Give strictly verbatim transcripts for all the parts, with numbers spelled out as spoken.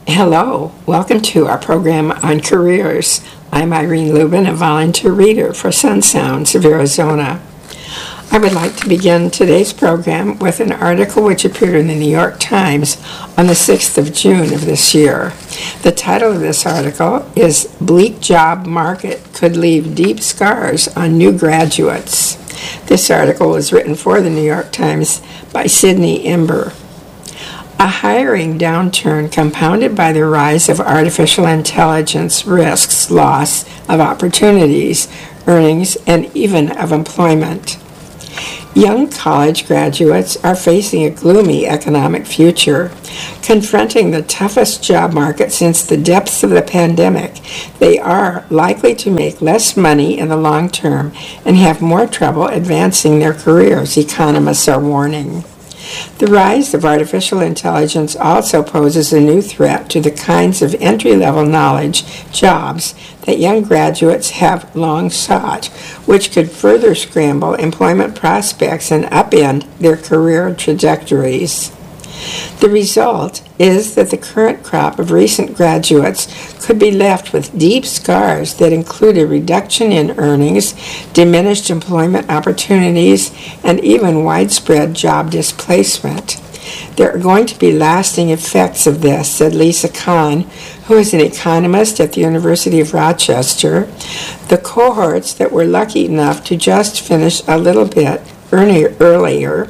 Hello, welcome to our program on careers. I'm Irene Lubin, a volunteer reader for Sun Sounds of Arizona. I would like to begin today's program with an article which appeared in the New York Times on the sixth of June of this year. The title of this article is "Bleak Job Market Could Leave Deep Scars on New Graduates." This article was written for the New York Times by Sydney Imber. A hiring downturn compounded by the rise of artificial intelligence risks loss of opportunities, earnings, and even of employment. Young college graduates are facing a gloomy economic future. Confronting the toughest job market since the depths of the pandemic, they are likely to make less money in the long term and have more trouble advancing their careers, economists are warning. The rise of artificial intelligence also poses a new threat to the kinds of entry-level knowledge jobs that young graduates have long sought, which could further scramble employment prospects and upend their career trajectories. The result is that the current crop of recent graduates could be left with deep scars that include a reduction in earnings, diminished employment opportunities, and even widespread job displacement. There are going to be lasting effects of this, said Lisa Kahn, who is an economist at the University of Rochester. The cohorts that were lucky enough to just finish a little bit earlier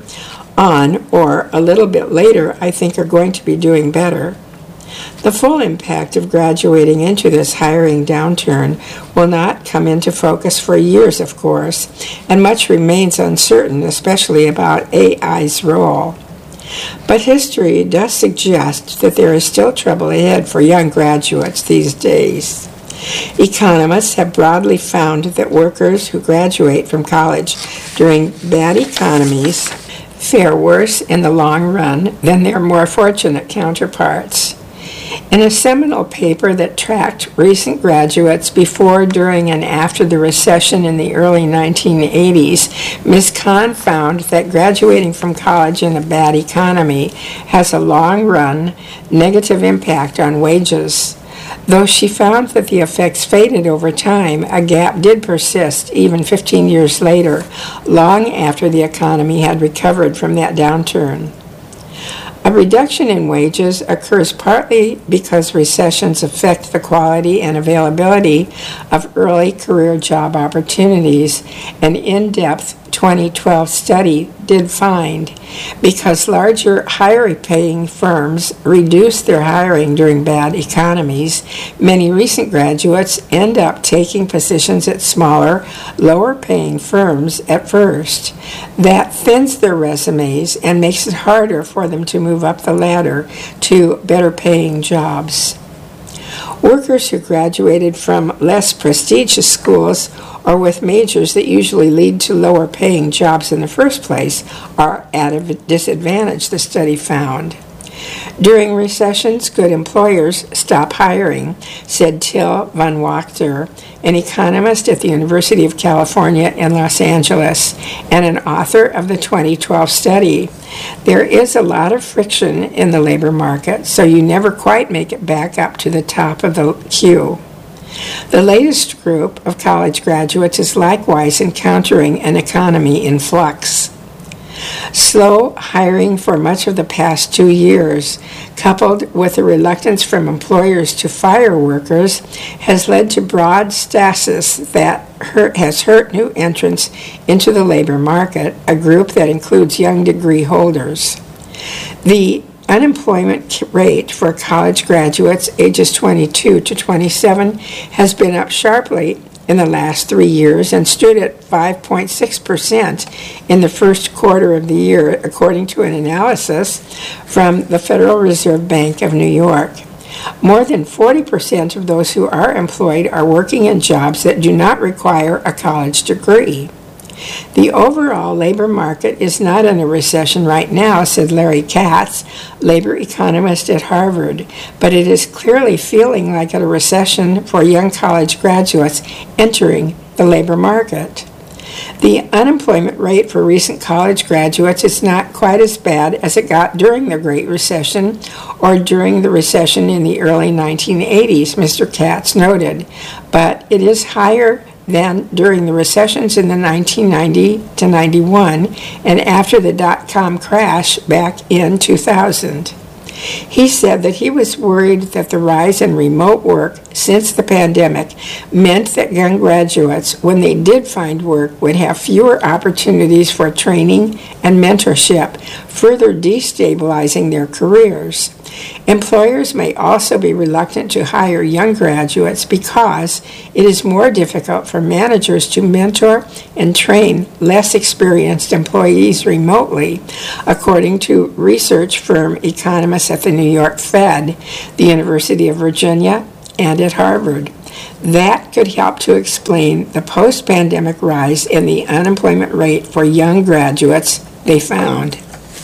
on or a little bit later, I think, are going to be doing better. The full impact of graduating into this hiring downturn will not come into focus for years, of course, and much remains uncertain, especially about A I's role. But history does suggest that there is still trouble ahead for young graduates these days. Economists have broadly found that workers who graduate from college during bad economies fare worse in the long run than their more fortunate counterparts. In a seminal paper that tracked recent graduates before, during, and after the recession in the early nineteen eighties, Miz Kahn found that graduating from college in a bad economy has a long-run negative impact on wages. Though she found that the effects faded over time, a gap did persist even fifteen years later, long after the economy had recovered from that downturn. A reduction in wages occurs partly because recessions affect the quality and availability of early career job opportunities. An in-depth twenty twelve study did find because larger, higher-paying firms reduce their hiring during bad economies, many recent graduates end up taking positions at smaller, lower-paying firms at first. That thins their resumes and makes it harder for them to move up the ladder to better-paying jobs. Workers who graduated from less prestigious schools or with majors that usually lead to lower paying jobs in the first place are at a disadvantage, the study found. During recessions, good employers stop hiring, said Till van Wachter, an economist at the University of California in Los Angeles and an author of the twenty twelve study. There is a lot of friction in the labor market, so you never quite make it back up to the top of the queue. The latest group of college graduates is likewise encountering an economy in flux. Slow hiring for much of the past two years, coupled with the reluctance from employers to fire workers, has led to broad stasis that hurt, has hurt new entrants into the labor market, a group that includes young degree holders. The unemployment rate for college graduates ages twenty-two to twenty-seven has been up sharply in the last three years and stood at five point six percent in the first quarter of the year, according to an analysis from the Federal Reserve Bank of New York. More than forty percent of those who are employed are working in jobs that do not require a college degree. The overall labor market is not in a recession right now, said Larry Katz, labor economist at Harvard, but it is clearly feeling like a recession for young college graduates entering the labor market. The unemployment rate for recent college graduates is not quite as bad as it got during the Great Recession or during the recession in the early nineteen eighties, Mister Katz noted, but it is higher than during the recessions in the nineteen ninety to ninety-one and after the dot-com crash back in two thousand. He said that he was worried that the rise in remote work since the pandemic meant that young graduates, when they did find work, would have fewer opportunities for training and mentorship, further destabilizing their careers. Employers may also be reluctant to hire young graduates because it is more difficult for managers to mentor and train less experienced employees remotely, according to research firm economists at the New York Fed, the University of Virginia, and at Harvard. That could help to explain the post-pandemic rise in the unemployment rate for young graduates, they found.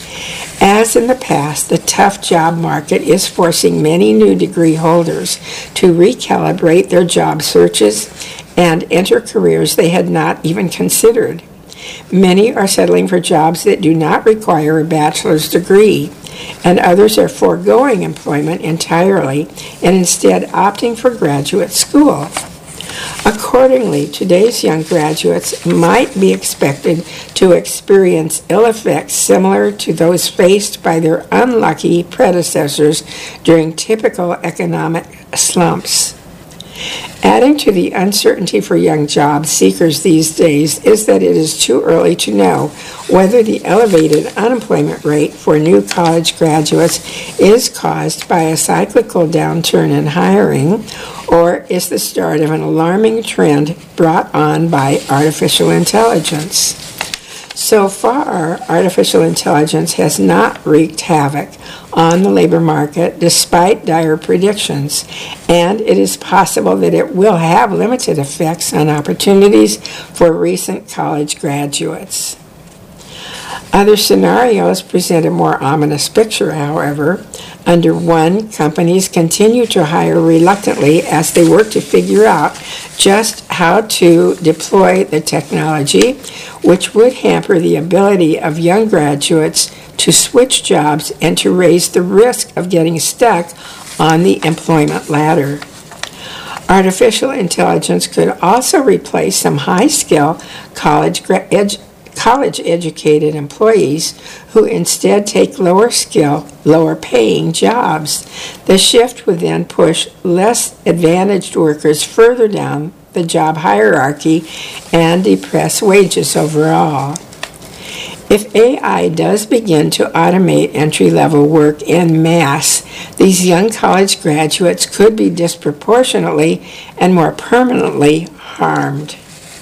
As in the past, the tough job market is forcing many new degree holders to recalibrate their job searches and enter careers they had not even considered. Many are settling for jobs that do not require a bachelor's degree, and others are foregoing employment entirely and instead opting for graduate school. Accordingly, today's young graduates might be expected to experience ill effects similar to those faced by their unlucky predecessors during typical economic slumps. Adding to the uncertainty for young job seekers these days is that it is too early to know whether the elevated unemployment rate for new college graduates is caused by a cyclical downturn in hiring or is the start of an alarming trend brought on by artificial intelligence. So far, artificial intelligence has not wreaked havoc on the labor market despite dire predictions, and it is possible that it will have limited effects on opportunities for recent college graduates. Other scenarios present a more ominous picture, however. Under one, companies continue to hire reluctantly as they work to figure out just how to deploy the technology, which would hamper the ability of young graduates to switch jobs and to raise the risk of getting stuck on the employment ladder. Artificial intelligence could also replace some high-skill college gra- ed- college-educated employees who instead take lower-skill, lower-paying jobs. The shift would then push less advantaged workers further down the job hierarchy and depress wages overall. If A I does begin to automate entry-level work en masse, these young college graduates could be disproportionately and more permanently harmed.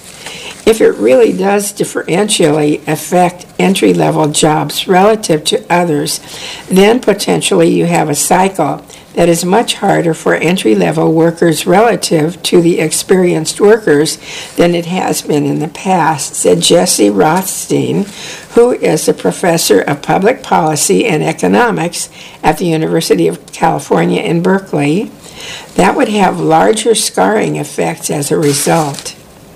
If it really does differentially affect entry-level jobs relative to others, then potentially you have a cycle that is much harder for entry-level workers relative to the experienced workers than it has been in the past, said Jesse Rothstein, who is a professor of public policy and economics at the University of California in Berkeley. That would have larger scarring effects as a result.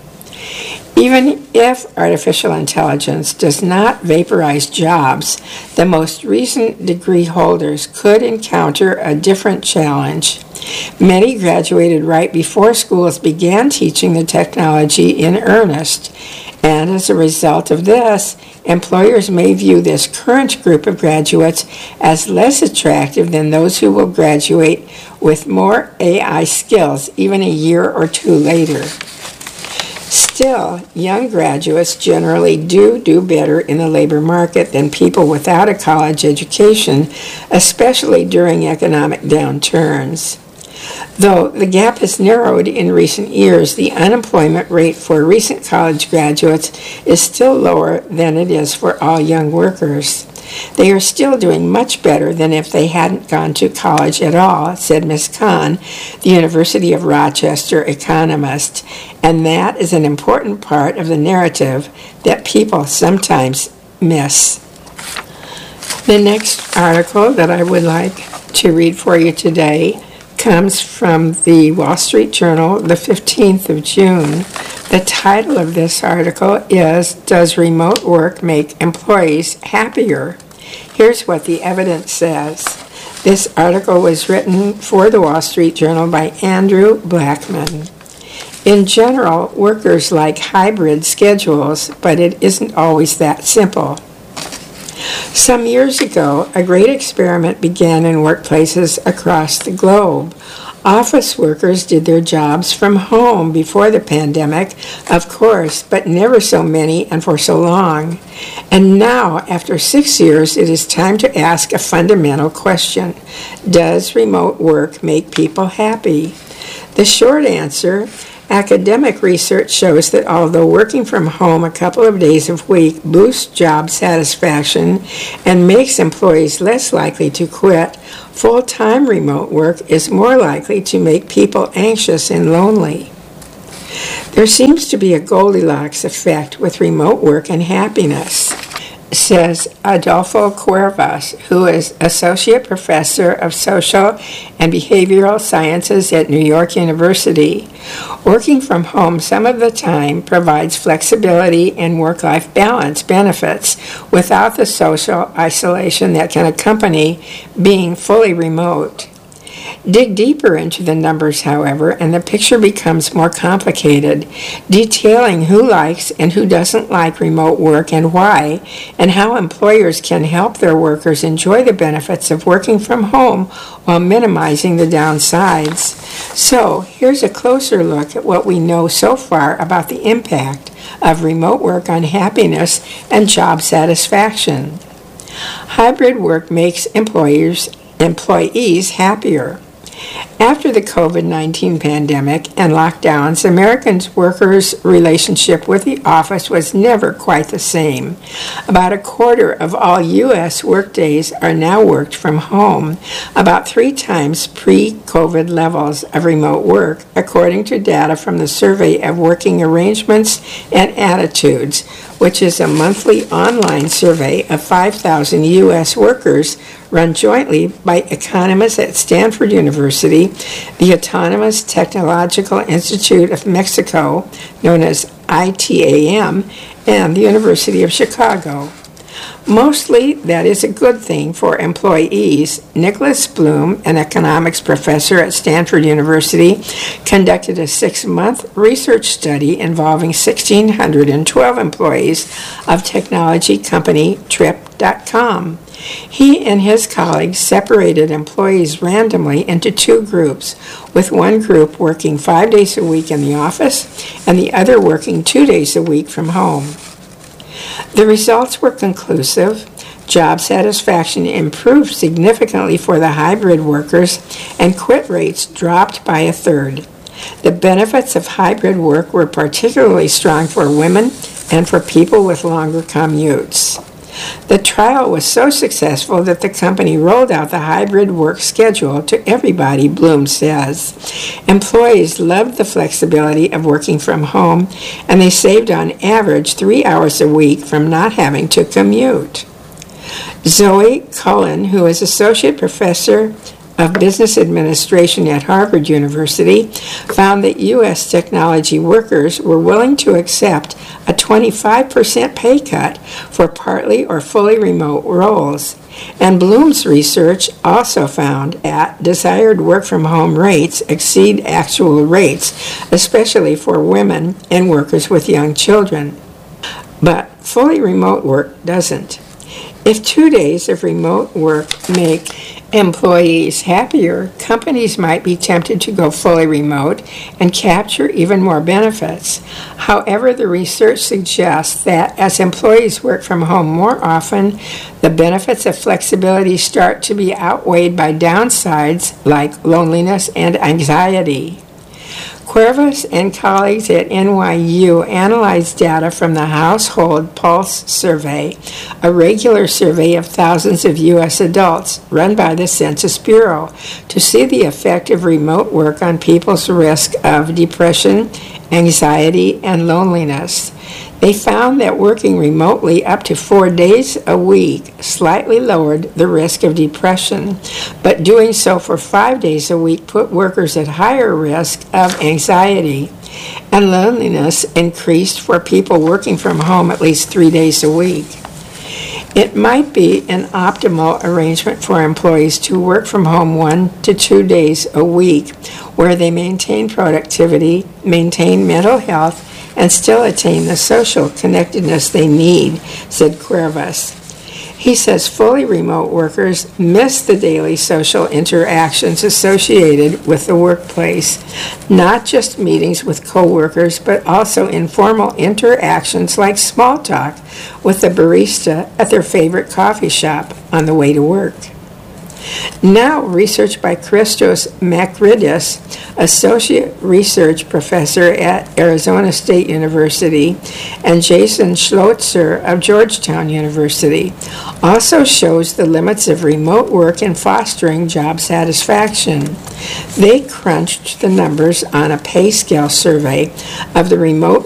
Even if artificial intelligence does not vaporize jobs, the most recent degree holders could encounter a different challenge. Many graduated right before schools began teaching the technology in earnest, and as a result of this, employers may view this current group of graduates as less attractive than those who will graduate with more A I skills even a year or two later. Still, young graduates generally do do better in the labor market than people without a college education, especially during economic downturns. Though the gap has narrowed in recent years, the unemployment rate for recent college graduates is still lower than it is for all young workers. They are still doing much better than if they hadn't gone to college at all, said Miz Kahn, the University of Rochester economist, and that is an important part of the narrative that people sometimes miss. The next article that I would like to read for you today comes from the Wall Street Journal, the fifteenth of June. The title of this article is, "Does Remote Work Make Employees Happier?" Here's what the evidence says. This article was written for the Wall Street Journal by Andrew Blackman. In general, workers like hybrid schedules, but it isn't always that simple. Some years ago, a great experiment began in workplaces across the globe. Office workers did their jobs from home before the pandemic, of course, but never so many and for so long. And now, after six years, it is time to ask a fundamental question. Does remote work make people happy? The short answer, academic research shows that although working from home a couple of days a week boosts job satisfaction and makes employees less likely to quit, full-time remote work is more likely to make people anxious and lonely. There seems to be a Goldilocks effect with remote work and happiness, says Adolfo Cuervas, who is Associate Professor of Social and Behavioral Sciences at New York University. Working from home some of the time provides flexibility and work-life balance benefits without the social isolation that can accompany being fully remote. Dig deeper into the numbers, however, and the picture becomes more complicated, detailing who likes and who doesn't like remote work and why, and how employers can help their workers enjoy the benefits of working from home while minimizing the downsides. So, here's a closer look at what we know so far about the impact of remote work on happiness and job satisfaction. Hybrid work makes employers employees happier. After the covid nineteen pandemic and lockdowns, Americans' workers' relationship with the office was never quite the same. About a quarter of all U S workdays are now worked from home, about three times pre-COVID levels of remote work, according to data from the Survey of Working Arrangements and Attitudes, which is a monthly online survey of five thousand U S workers run jointly by economists at Stanford University, the Autonomous Technological Institute of Mexico, known as I T A M, and the University of Chicago. Mostly, that is a good thing for employees. Nicholas Bloom, an economics professor at Stanford University, conducted a six-month research study involving one thousand six hundred twelve employees of technology company Trip dot com. He and his colleagues separated employees randomly into two groups, with one group working five days a week in the office and the other working two days a week from home. The results were conclusive. Job satisfaction improved significantly for the hybrid workers, and quit rates dropped by a third. The benefits of hybrid work were particularly strong for women and for people with longer commutes. The trial was so successful that the company rolled out the hybrid work schedule to everybody, Bloom says. Employees loved the flexibility of working from home, and they saved on average three hours a week from not having to commute. Zoe Cullen, who is Associate Professor of Business Administration at Harvard University, found that U S technology workers were willing to accept a twenty-five percent pay cut for partly or fully remote roles. And Bloom's research also found that desired work-from-home rates exceed actual rates, especially for women and workers with young children. But fully remote work doesn't. If two days of remote work make employees happier, companies might be tempted to go fully remote and capture even more benefits. However, the research suggests that as employees work from home more often, the benefits of flexibility start to be outweighed by downsides like loneliness and anxiety. Cuervas and colleagues at N Y U analyzed data from the Household Pulse Survey, a regular survey of thousands of U S adults run by the Census Bureau, to see the effect of remote work on people's risk of depression, anxiety, and loneliness. They found that working remotely up to four days a week slightly lowered the risk of depression, but doing so for five days a week put workers at higher risk of anxiety, and loneliness increased for people working from home at least three days a week. It might be an optimal arrangement for employees to work from home one to two days a week, where they maintain productivity, maintain mental health, and still attain the social connectedness they need, said Cuervas. He says fully remote workers miss the daily social interactions associated with the workplace, not just meetings with coworkers, but also informal interactions like small talk with the barista at their favorite coffee shop on the way to work. Now, research by Christos Makridis, Associate Research Professor at Arizona State University, and Jason Schlotzer of Georgetown University, also shows the limits of remote work in fostering job satisfaction. They crunched the numbers on a pay scale survey of the remote